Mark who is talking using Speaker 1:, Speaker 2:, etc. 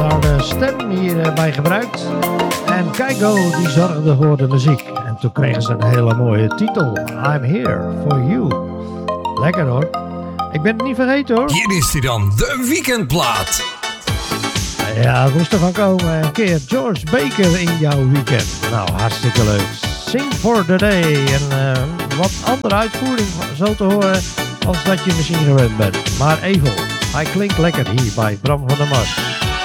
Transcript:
Speaker 1: haar stem hierbij gebruikt. En Kygo die zorgde voor de muziek. En toen kregen ze een hele mooie titel. I'm Here For You. Lekker hoor. Ik ben het niet vergeten hoor.
Speaker 2: Hier is hij dan, de weekendplaat.
Speaker 1: Ja, het moest ervan komen. Een keer George Baker in jouw weekend. Nou, hartstikke leuk. Sing for the Day. En wat andere uitvoering zo te horen als dat je misschien gewend bent. Maar Evel, hij klinkt lekker hier bij Bram van der Mars.